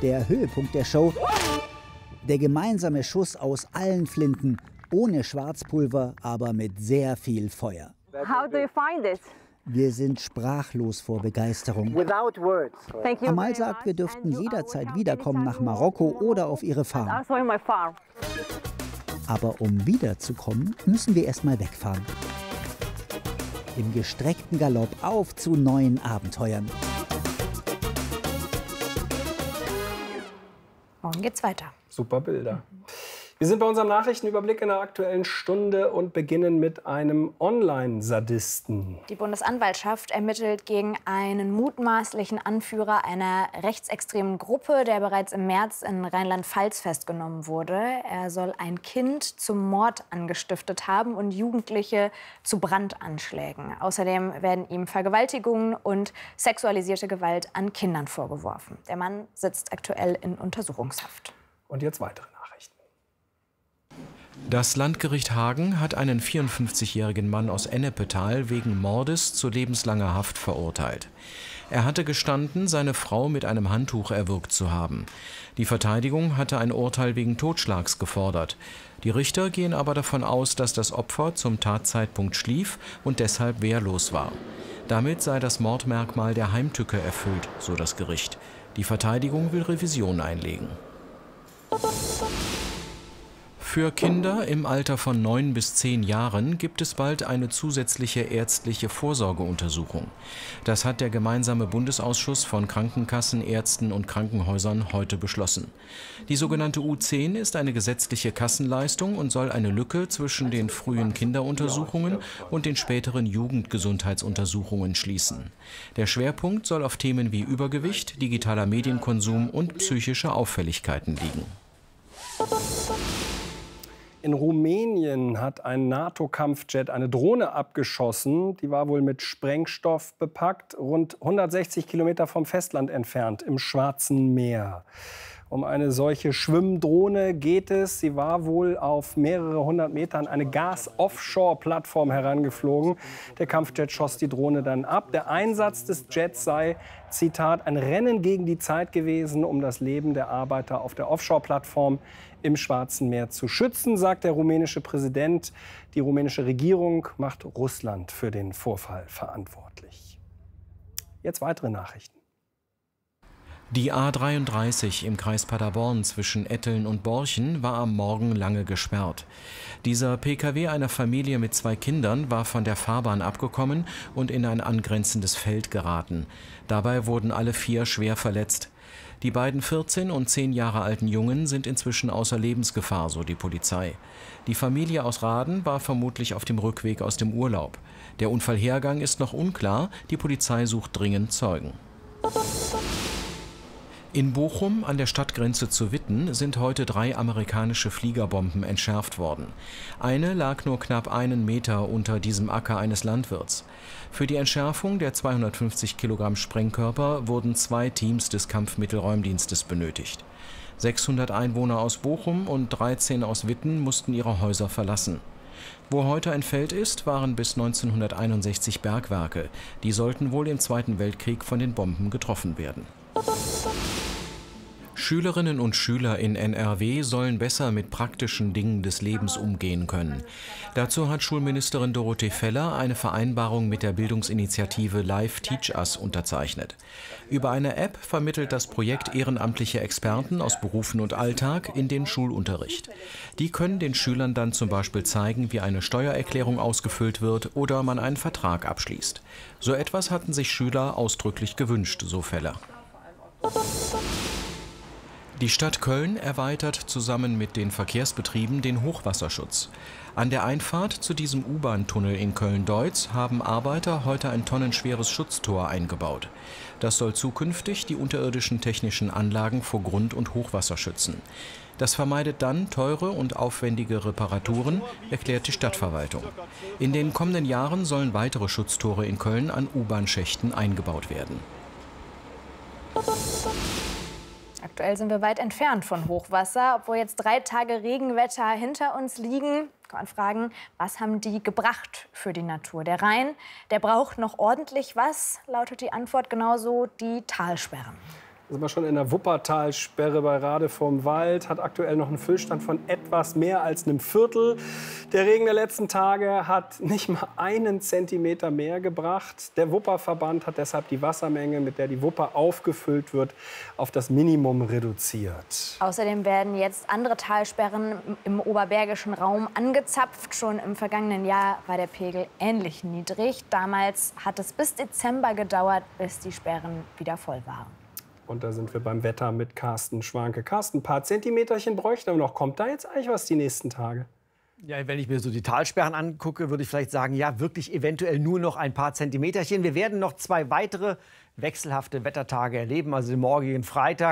Der Höhepunkt der Show: der gemeinsame Schuss aus allen Flinten, ohne Schwarzpulver, aber mit sehr viel Feuer. How do you find it? Wir sind sprachlos vor Begeisterung. Amal sagt, wir dürften jederzeit wiederkommen nach Marokko oder auf ihre Farm. Aber um wiederzukommen, müssen wir erst mal wegfahren. Im gestreckten Galopp auf zu neuen Abenteuern. Morgen geht's weiter. Super Bilder. Wir sind bei unserem Nachrichtenüberblick in der Aktuellen Stunde und beginnen mit einem Online-Sadisten. Die Bundesanwaltschaft ermittelt gegen einen mutmaßlichen Anführer einer rechtsextremen Gruppe, der bereits im März in Rheinland-Pfalz festgenommen wurde. Er soll ein Kind zum Mord angestiftet haben und Jugendliche zu Brandanschlägen. Außerdem werden ihm Vergewaltigungen und sexualisierte Gewalt an Kindern vorgeworfen. Der Mann sitzt aktuell in Untersuchungshaft. Und jetzt weitere Nachrichten. Das Landgericht Hagen hat einen 54-jährigen Mann aus Ennepetal wegen Mordes zu lebenslanger Haft verurteilt. Er hatte gestanden, seine Frau mit einem Handtuch erwürgt zu haben. Die Verteidigung hatte ein Urteil wegen Totschlags gefordert. Die Richter gehen aber davon aus, dass das Opfer zum Tatzeitpunkt schlief und deshalb wehrlos war. Damit sei das Mordmerkmal der Heimtücke erfüllt, so das Gericht. Die Verteidigung will Revision einlegen. Für Kinder im Alter von 9 bis 10 Jahren gibt es bald eine zusätzliche ärztliche Vorsorgeuntersuchung. Das hat der gemeinsame Bundesausschuss von Krankenkassen, Ärzten und Krankenhäusern heute beschlossen. Die sogenannte U10 ist eine gesetzliche Kassenleistung und soll eine Lücke zwischen den frühen Kinderuntersuchungen und den späteren Jugendgesundheitsuntersuchungen schließen. Der Schwerpunkt soll auf Themen wie Übergewicht, digitaler Medienkonsum und psychische Auffälligkeiten liegen. In Rumänien hat ein NATO-Kampfjet eine Drohne abgeschossen. Die war wohl mit Sprengstoff bepackt, rund 160 Kilometer vom Festland entfernt, im Schwarzen Meer. Um eine solche Schwimmdrohne geht es. Sie war wohl auf mehrere hundert Metern eine Gas-Offshore-Plattform herangeflogen. Der Kampfjet schoss die Drohne dann ab. Der Einsatz des Jets sei, Zitat, ein Rennen gegen die Zeit gewesen, um das Leben der Arbeiter auf der Offshore-Plattform im Schwarzen Meer zu schützen, sagt der rumänische Präsident. Die rumänische Regierung macht Russland für den Vorfall verantwortlich. Jetzt weitere Nachrichten. Die A33 im Kreis Paderborn zwischen Etteln und Borchen war am Morgen lange gesperrt. Dieser Pkw einer Familie mit 2 Kindern war von der Fahrbahn abgekommen und in ein angrenzendes Feld geraten. Dabei wurden alle 4 schwer verletzt. Die beiden 14 und 10 Jahre alten Jungen sind inzwischen außer Lebensgefahr, so die Polizei. Die Familie aus Raden war vermutlich auf dem Rückweg aus dem Urlaub. Der Unfallhergang ist noch unklar, die Polizei sucht dringend Zeugen. In Bochum an der Stadtgrenze zu Witten sind heute 3 amerikanische Fliegerbomben entschärft worden. Eine lag nur knapp einen Meter unter diesem Acker eines Landwirts. Für die Entschärfung der 250 Kilogramm Sprengkörper wurden 2 Teams des Kampfmittelräumdienstes benötigt. 600 Einwohner aus Bochum und 13 aus Witten mussten ihre Häuser verlassen. Wo heute ein Feld ist, waren bis 1961 Bergwerke. Die sollten wohl im Zweiten Weltkrieg von den Bomben getroffen werden. Schülerinnen und Schüler in NRW sollen besser mit praktischen Dingen des Lebens umgehen können. Dazu hat Schulministerin Dorothee Feller eine Vereinbarung mit der Bildungsinitiative Live Teach Us unterzeichnet. Über eine App vermittelt das Projekt ehrenamtliche Experten aus Berufen und Alltag in den Schulunterricht. Die können den Schülern dann zum Beispiel zeigen, wie eine Steuererklärung ausgefüllt wird oder man einen Vertrag abschließt. So etwas hatten sich Schüler ausdrücklich gewünscht, so Feller. Die Stadt Köln erweitert zusammen mit den Verkehrsbetrieben den Hochwasserschutz. An der Einfahrt zu diesem U-Bahn-Tunnel in Köln-Deutz haben Arbeiter heute ein tonnenschweres Schutztor eingebaut. Das soll zukünftig die unterirdischen technischen Anlagen vor Grund- und Hochwasser schützen. Das vermeidet dann teure und aufwendige Reparaturen, erklärt die Stadtverwaltung. In den kommenden Jahren sollen weitere Schutztore in Köln an U-Bahn-Schächten eingebaut werden. Aktuell sind wir weit entfernt von Hochwasser. Obwohl jetzt 3 Tage Regenwetter hinter uns liegen, kann man fragen, was haben die gebracht für die Natur? Der Rhein, der braucht noch ordentlich was, lautet die Antwort, genauso die Talsperren. Da sind wir schon in der Wuppertalsperre bei Rade vorm Wald, hat aktuell noch einen Füllstand von etwas mehr als einem Viertel. Der Regen der letzten Tage hat nicht mal einen Zentimeter mehr gebracht. Der Wupperverband hat deshalb die Wassermenge, mit der die Wupper aufgefüllt wird, auf das Minimum reduziert. Außerdem werden jetzt andere Talsperren im oberbergischen Raum angezapft. Schon im vergangenen Jahr war der Pegel ähnlich niedrig. Damals hat es bis Dezember gedauert, bis die Sperren wieder voll waren. Und da sind wir beim Wetter mit Carsten Schwanke. Carsten, ein paar Zentimeterchen bräuchten wir noch. Kommt da jetzt eigentlich was die nächsten Tage? Ja, wenn ich mir so die Talsperren angucke, würde ich vielleicht sagen, ja, wirklich eventuell nur noch ein paar Zentimeterchen. Wir werden noch 2 weitere wechselhafte Wettertage erleben, also den morgigen Freitag.